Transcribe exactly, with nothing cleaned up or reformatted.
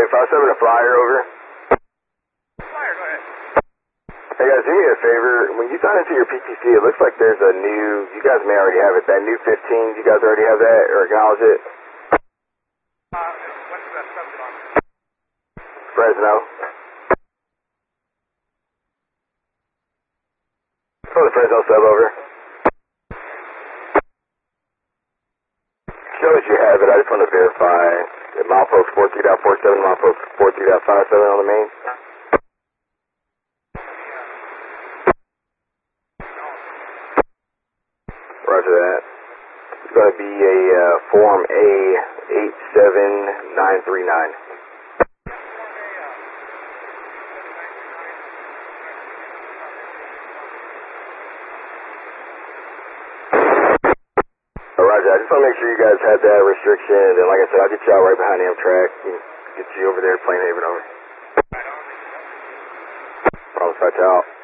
Hey, five seven a flyer over. Flyer, go ahead. Hey guys, do me a favor. When you sign into your P T C, it looks like there's a new, you guys may already have it, that new fifteen, you guys already have that or acknowledge it? Uh, when is that subject on? Fresno. Oh, the Fresno sub over. Shows you have it, I just want to verify. At milepost forty-three point forty-seven, milepost forty-three point fifty-seven on the main. Roger that. It's going to be a uh, Form A eight seven nine three nine. Oh, Roger, I just want to make sure you guys had that restriction, and like I said, I'll get you out right behind Amtrak and get you over there to Plain Haven over. Promise, watch out.